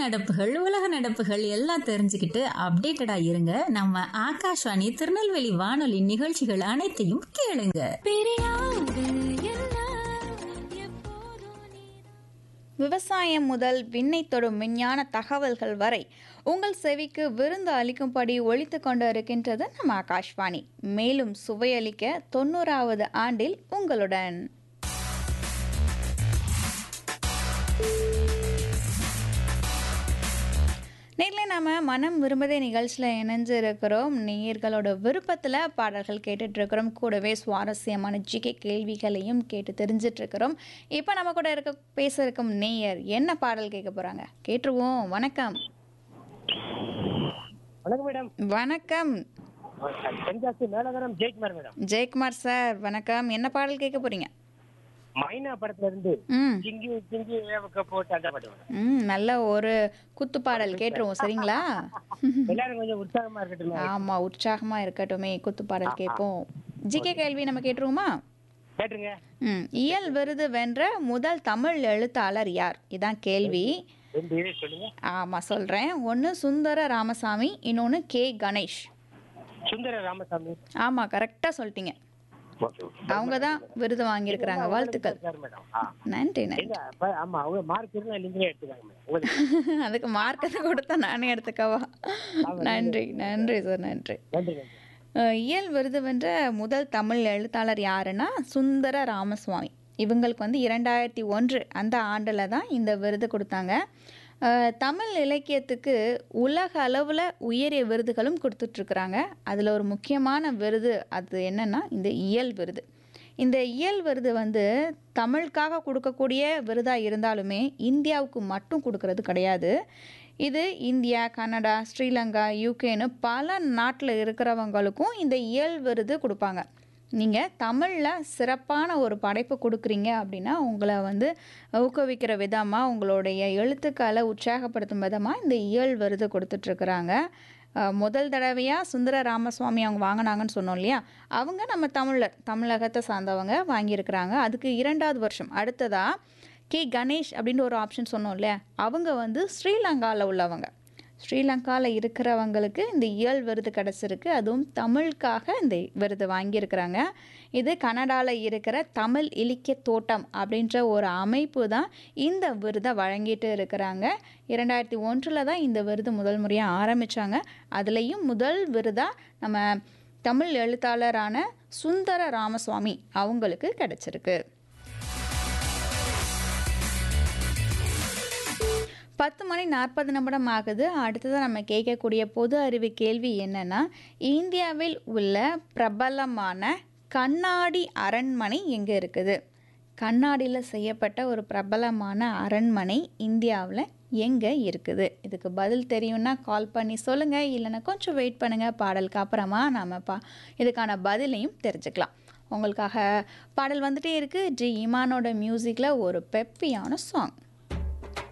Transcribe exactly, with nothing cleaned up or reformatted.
நடப்புகள், உலக நடப்புகள் எல்லாம் தெரிஞ்சுக்கிட்டு அப்டேட்டடா இருங்க. நம்ம ஆகாஷ்வாணி திருநெல்வேலி வானொலி நிகழ்ச்சிகள் அனைத்தையும் கேளுங்க. விவசாயம் முதல் விண்ணை தொடும் விஞ்ஞான தகவல்கள் வரை உங்கள் செவிக்கு விருந்து அளிக்கும்படி ஒலித்து கொண்டு இருக்கின்றது நம்ம ஆகாஷ்வாணி. மேலும் சுவையளிக்க தொண்ணூறாவது ஆண்டில் உங்களுடன் நேரில் நாம் மனம் விரும்பதே நிகழ்ச்சியில் இணைஞ்சு இருக்கிறோம். நேயர்களோட விருப்பத்தில் பாடல்கள் கேட்டுட்ருக்கிறோம். கூடவே சுவாரஸ்யமான ஜிகே கேள்விகளையும் கேட்டு தெரிஞ்சிட்ருக்கிறோம். இப்போ நம்ம கூட இருக்க பேச இருக்கும் நேயர் என்ன பாடல் கேட்க போகிறாங்க கேட்டுருவோம். வணக்கம். வணக்கம் மேடம். வணக்கம். தென்காசி மேலகரம் ஜெயக்குமார் மேடம். ஜெயக்குமார் சார் வணக்கம். என்ன பாடல் கேட்க போகிறீங்க? மைனா படத்துல இருந்து ம் சிங்கி சிங்கி வேவக்க போட்டு அந்த பாட்டு மேடம். ம் நல்ல ஒரு குத்து பாடல் கேட்டுருவோம். சரிங்களா? எல்லாரும் கொஞ்சம் உற்சாகமா இருக்கட்டும். ஆமாம், உற்சாகமாக இருக்கட்டுமே. குத்து பாடல் கேட்போம். ஜிகே கேள்வி நம்ம கேட்டுருவோமா? கேட்டுருங்க. ம் இயல் விருது வென்ற முதல் தமிழ் எழுத்தாளர் யார்? இதான் கேள்வி. ரெண்டு இதே சொல்லுங்க. ஆமாம் சொல்கிறேன். ஒன்று சுந்தர ராமசாமி, இன்னொன்று கே கணேஷ். சுந்தர ராமசாமி. ஆமாம், கரெக்டாக சொல்லிட்டீங்க. ஓகே. அவங்க தான் விருது வாங்கியிருக்கிறாங்க. வாழ்த்துக்கள். Sir madam. ஆ. நன்றி நன்றி. இல்ல, அப்ப- ஆமா அவங்க மார்க் இருந்தா லிங்கே எடுத்துக்காங்க மேடம். உங்களுக்கு அதுக்கு மார்க்கத்தை கொடுத்தா நானே எடுத்துக்கவா? நன்றி நன்றி சார் நன்றி. நன்றி நன்றி. அஹ், இயல் விருது வென்ற முதல் தமிழ் எழுத்தாளர் யாருன்னா சுந்தர ராமசுவாமி. இவங்களுக்கு வந்து இரண்டாயிரத்தி ஒன்று அந்த ஆண்டில் தான் இந்த விருது கொடுத்தாங்க. அஹ், தமிழ் இலக்கியத்துக்கு உலக அளவில் உயரிய விருதுகளும் கொடுத்துட்ருக்குறாங்க. அதில் ஒரு முக்கியமான விருது அது என்னென்னா இந்த இயல் விருது. இந்த இயல் விருது வந்து தமிழுக்காக கொடுக்கக்கூடிய விருதாக இருந்தாலுமே இந்தியாவுக்கு மட்டும் கொடுக்கறது கிடையாது. இது இந்தியா, கனடா, ஸ்ரீலங்கா, யூகேன்னு பல நாட்டில் இருக்கிறவங்களுக்கும் இந்த இயல் விருது கொடுப்பாங்க. நீங்கள் தமிழில் சிறப்பான ஒரு படைப்பு கொடுக்குறீங்க அப்படின்னா உங்களை வந்து ஊக்குவிக்கிற விதமாக, உங்களுடைய எழுத்துக்களை உற்சாகப்படுத்தும் விதமாக இந்த இயல் விருது கொடுத்துட்ருக்குறாங்க. அஹ், முதல் தடவையாக சுந்தர ராமசுவாமி அவங்க வாங்கினாங்கன்னு சொன்னோம் இல்லையா? அவங்க நம்ம தமிழர் தமிழகத்தை சார்ந்தவங்க வாங்கியிருக்கிறாங்க. அதுக்கு இரண்டாவது வருஷம் அடுத்ததாக கே கணேஷ் அப்படின்ற ஒரு ஆப்ஷன் சொன்னோம் இல்லையா? அவங்க வந்து ஸ்ரீலங்காவில் உள்ளவங்க. ஸ்ரீலங்காவில் இருக்கிறவங்களுக்கு இந்த இயல் விருது கிடச்சிருக்கு. அதுவும் தமிழுக்காக இந்த விருது வாங்கியிருக்கிறாங்க. இது கனடாவில் இருக்கிற தமிழ் இலக்கிய தோட்டம் அப்படின்ற ஒரு அமைப்பு தான் இந்த விருதை வழங்கிட்டு இருக்கிறாங்க. இரண்டாயிரத்தி ஒன்றில் தான் இந்த விருது முதல் முறையாக ஆரம்பித்தாங்க. அதுலேயும் முதல் விருதாக நம்ம தமிழ் எழுத்தாளரான சுந்தர ராமசுவாமி அவங்களுக்கு கிடச்சிருக்கு. பத்து மணி நாற்பது நிமிடம் ஆகுது. அடுத்ததாக நம்ம கேட்கக்கூடிய பொது அறிவு கேள்வி என்னென்னா, இந்தியாவில் உள்ள பிரபலமான கண்ணாடி அரண்மனை எங்கே இருக்குது? கண்ணாடியில் செய்யப்பட்ட ஒரு பிரபலமான அரண்மனை இந்தியாவில் எங்கே இருக்குது? இதுக்கு பதில் தெரியும்னா கால் பண்ணி சொல்லுங்கள். இல்லைன்னா கொஞ்சம் வெயிட் பண்ணுங்கள். பாடலுக்கு அப்புறமா நம்ம பா இதுக்கான பதிலையும் தெரிஞ்சுக்கலாம். உங்களுக்காக பாடல் வந்துகிட்டே இருக்குது. ஜி இமானோட மியூசிக்கில் ஒரு பெப்பியான சாங்.